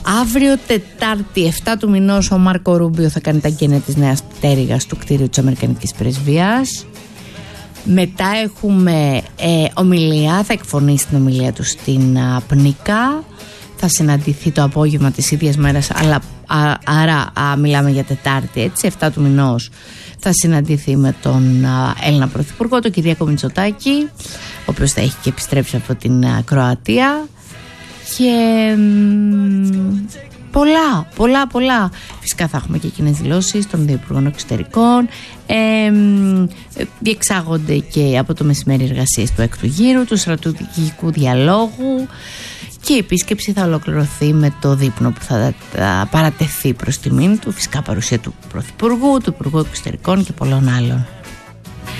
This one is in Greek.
Αύριο Τετάρτη 7 του μηνός ο Μάρκο Ρούμπιο θα κάνει τα γκένε της νέας πτέρυγας του κτίριου της Αμερικανικής Πρεσβείας. Μετά έχουμε ομιλία, θα εκφωνήσει την ομιλία του στην Πνίκα. Θα συναντηθεί το απόγευμα της ίδιας μέρας, αλλά άρα μιλάμε για Τετάρτη, έτσι, 7 του μηνός. Θα συναντηθεί με τον Έλληνα Πρωθυπουργό, τον Κυριάκο Μητσοτάκη, ο οποίος θα έχει και επιστρέψει από την Κροατία. Και πολλά. Φυσικά θα έχουμε και εκείνες δηλώσεις των δύο υπουργών εξωτερικών. Διεξάγονται και από το μεσημέρι εργασίες του έκτου γύρου, του στρατηγικού διαλόγου. Και η επίσκεψη θα ολοκληρωθεί με το δείπνο που θα παρατεθεί προς τιμήν του. Φυσικά παρουσία του Πρωθυπουργού, του Υπουργού Εξωτερικών και πολλών άλλων.